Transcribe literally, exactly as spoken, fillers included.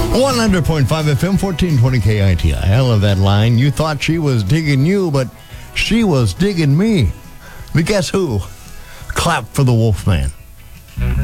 one hundred point five F M, fourteen twenty K I T I. I love that line. You thought she was digging you, but she was digging me. But guess who? Clap for the Wolfman.